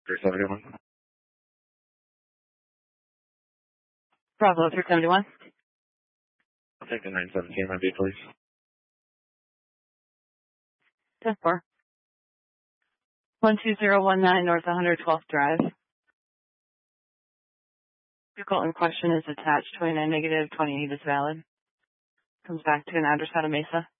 371. Bravo 371. I'll take the 917 MB, please. 10-4. 12019 North 112th Drive. Vehicle in question is attached. 29 negative, 28 is valid. Comes back to an address out of Mesa.